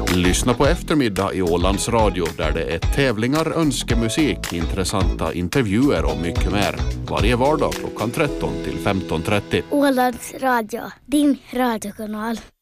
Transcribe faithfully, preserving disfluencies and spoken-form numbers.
Lyssna på eftermiddag i Ålands Radio där det är tävlingar, önskemusik, intressanta intervjuer och mycket mer. Varje vardag klockan tretton till femton trettio. Ålands Radio, din radiokanal.